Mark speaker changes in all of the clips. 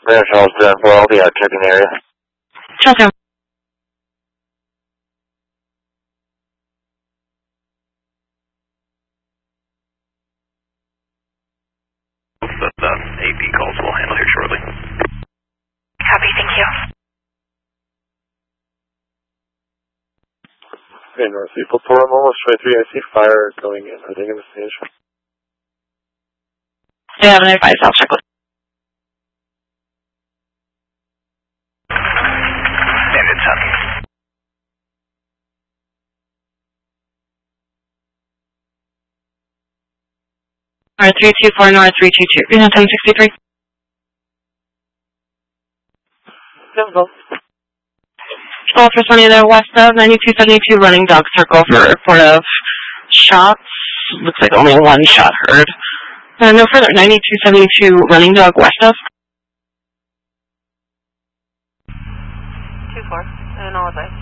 Speaker 1: Charles for all the checking area.
Speaker 2: Charles.
Speaker 3: The AP calls will handle here shortly.
Speaker 2: Copy, thank you.
Speaker 1: Okay, North 344, I'm almost 23. I see fire going in. Are they going to stage?
Speaker 2: They have an advice. I'll check with.
Speaker 3: Bandit Tuck.
Speaker 2: North 324, North 322. 1063. For Sunny there, west of 9272, running dog circle for report of shots. Looks like only one shot heard. No further, 9272, running dog west of.
Speaker 4: 2-4, and all advice.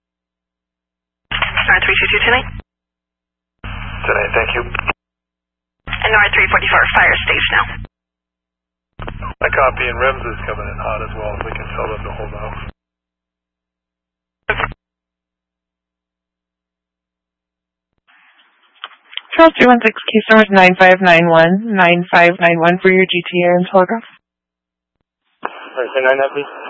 Speaker 2: North 322 tonight.
Speaker 3: Tonight, thank you.
Speaker 2: And North 344, fire stage now.
Speaker 3: I copy, and REMS is coming in hot as well. We can tell them to hold off.
Speaker 5: Charles 316, Keystone 9591, 9591 for your GTA and telegraph.
Speaker 1: Sorry, say 9 that, please.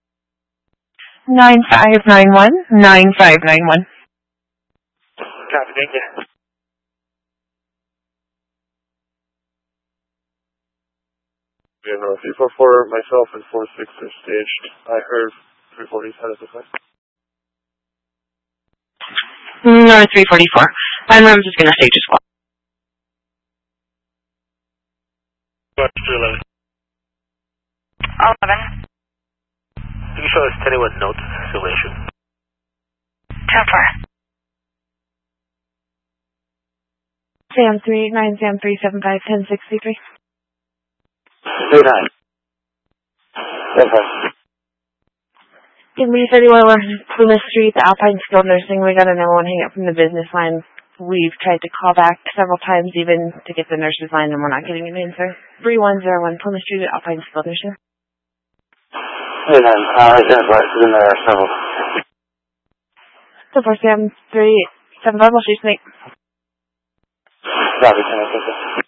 Speaker 5: 9591, 9591.
Speaker 1: Copy, thank you. Yeah, no, 344, myself and 46 are staged. I heard 340's headed this way.
Speaker 2: North 344. And REMS is going to stage as well.
Speaker 3: What's 311?
Speaker 2: 11.
Speaker 3: You can show us 10-1 notes, simulation.
Speaker 2: 10-4.
Speaker 5: Sam 3, 9 Sam 375, 1063.
Speaker 1: 39. 10-5.
Speaker 5: Give me 31 Plymouth Street, the Alpine Skilled Nursing. We got a number one hang up from the business line. We've tried to call back several times even to get the nurse's line, and we're not getting an answer. 3101 Plymouth Street, Alpine Skilled Nursing.
Speaker 1: 39. Identify is in there several.
Speaker 5: 4 Sam 375, we'll shoot snake.
Speaker 1: Copy, 10-6.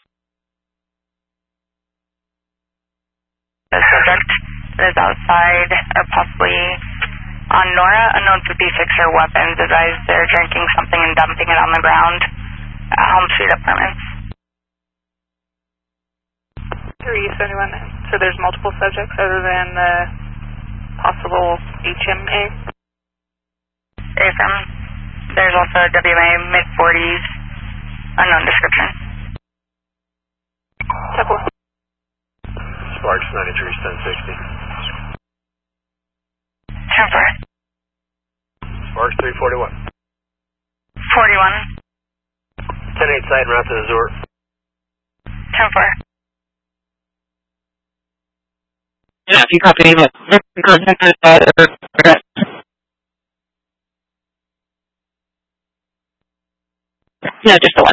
Speaker 2: The subject is outside or possibly on Nora. Unknown 56er weapons. Advised they're drinking something and dumping it on the ground at Home Street Apartments.
Speaker 4: 371. So there's multiple subjects other than the possible HMA?
Speaker 2: Affirm. There's also a WMA mid-40s, unknown description.
Speaker 4: Temple.
Speaker 3: Sparks 93, 1060.
Speaker 2: 10-4.
Speaker 3: Sparks 341.
Speaker 2: 41.
Speaker 3: 10-8 side route to Azure.
Speaker 2: 10-4. Yeah, if you copy me, but contact us, yeah, just the one.